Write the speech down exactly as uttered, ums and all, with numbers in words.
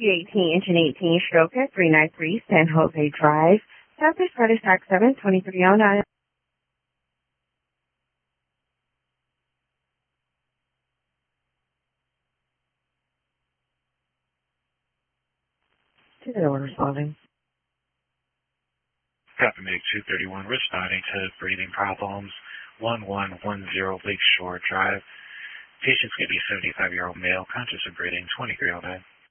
eighteen, engine eighteen, stroke at three ninety-three San Jose Drive, Southeast Credit Tax seven twenty-three oh nine. To the order solving. Copy Mig two thirty-one, responding to breathing problems, one one one zero Lakeshore Drive. Patient's going to be seventy-five-year-old male, conscious of breathing, twenty-three oh nine.